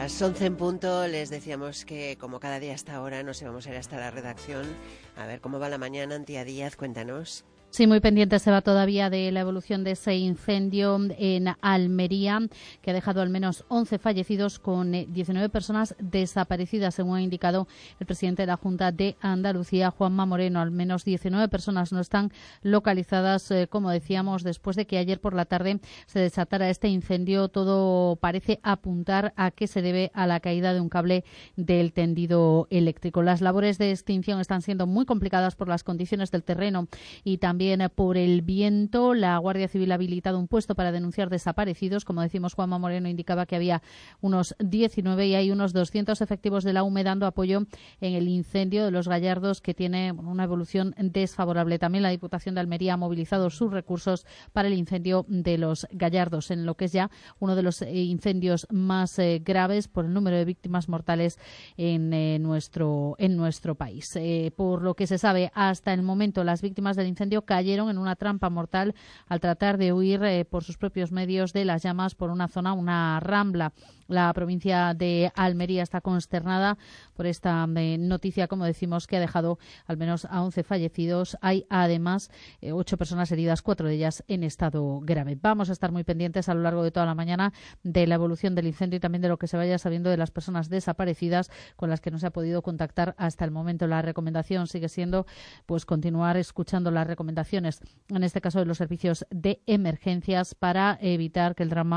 Las 11 en punto, les decíamos que como cada día hasta ahora nos íbamos a ir hasta la redacción. A ver cómo va la mañana. Antía Díaz, cuéntanos. Sí, muy pendiente se va todavía de la evolución de ese incendio en Almería, que ha dejado al menos 11 fallecidos con 19 personas desaparecidas, según ha indicado el presidente de la Junta de Andalucía, Juanma Moreno. Al menos 19 personas no están localizadas, como decíamos, después de que ayer por la tarde se desatara este incendio. Todo parece apuntar a que se debe a la caída de un cable del tendido eléctrico. Las labores de extinción están siendo muy complicadas por las condiciones del terreno y también por el viento. La Guardia Civil ha habilitado un puesto para denunciar desaparecidos. Como decimos, Juanma Moreno indicaba que había unos 19 y hay unos 200 efectivos de la UME dando apoyo en el incendio de Los Gallardos, que tiene una evolución desfavorable. También la Diputación de Almería ha movilizado sus recursos para el incendio de Los Gallardos, en lo que es ya uno de los incendios más graves por el número de víctimas mortales en nuestro país. Por lo que se sabe hasta el momento, las víctimas del incendio cayeron en una trampa mortal al tratar de huir por sus propios medios de las llamas por una zona, una rambla. La provincia de Almería está consternada por esta noticia, como decimos, que ha dejado al menos a 11 fallecidos. Hay además 8 personas heridas, 4 de ellas en estado grave. Vamos a estar muy pendientes a lo largo de toda la mañana de la evolución del incendio y también de lo que se vaya sabiendo de las personas desaparecidas con las que no se ha podido contactar hasta el momento. La recomendación sigue siendo pues continuar escuchando las recomendaciones, en este caso de los servicios de emergencias, para evitar que el drama